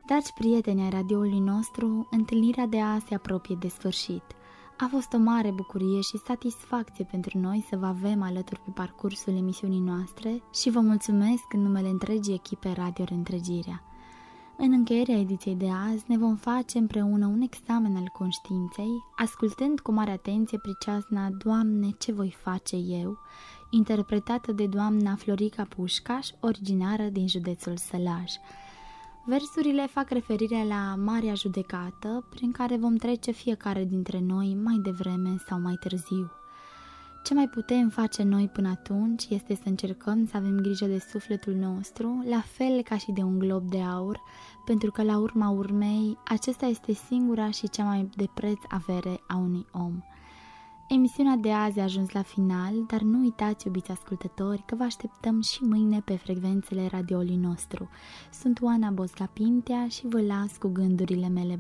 Dragi prieteni ai radioului nostru, întâlnirea de azi se apropie de sfârșit. A fost o mare bucurie și satisfacție pentru noi să vă avem alături pe parcursul emisiunii noastre și vă mulțumesc în numele întregii echipe Radio Reîntregirea. În încheierea ediției de azi ne vom face împreună un examen al conștiinței, ascultând cu mare atenție priceasna Doamne, ce voi face eu?, interpretată de doamna Florica Pușcaș, originară din județul Sălaj. Versurile fac referire la Marea Judecată, prin care vom trece fiecare dintre noi mai devreme sau mai târziu. Ce mai putem face noi până atunci este să încercăm să avem grijă de sufletul nostru, la fel ca și de un glob de aur, pentru că la urma urmei, acesta este singura și cea mai de preț avere a unui om. Emisiunea de azi a ajuns la final, dar nu uitați, iubiți ascultători, că vă așteptăm și mâine pe frecvențele radioului nostru. Sunt Oana Bosca Pintea și vă las cu gândurile mele